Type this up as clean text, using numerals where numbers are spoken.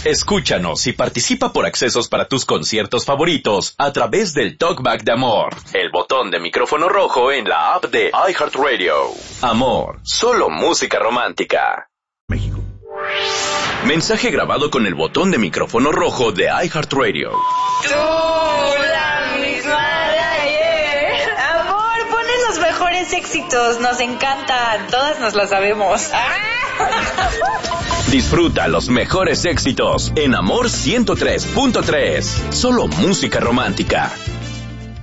Escúchanos y participa por accesos para tus conciertos favoritos a través del Talkback de Amor, el botón de micrófono rojo en la app de iHeartRadio. Amor, solo música romántica. México. Mensaje grabado con el botón de micrófono rojo de iHeartRadio. Tú, la misma de ayer. Amor, ponen los mejores éxitos, nos encantan, todas nos las sabemos. Disfruta los mejores éxitos en Amor 103.3. Solo música romántica.